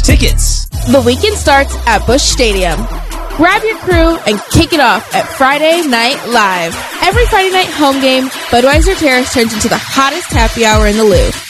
tickets. The weekend starts at Busch Stadium. Grab your crew and kick it off at Friday Night Live. Every Friday night home game, Budweiser Terrace turns into the hottest happy hour in the Lou.